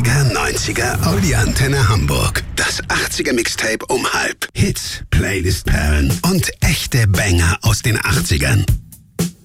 80er, 90er, Audi Antenne Hamburg. Das 80er Mixtape um halb. Hits, Playlist-Perlen und echte Banger aus den 80ern.